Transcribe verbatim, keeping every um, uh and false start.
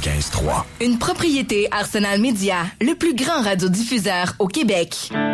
quatre-vingt-quinze trois. Une propriété Arsenal Média, le plus grand radiodiffuseur au Québec.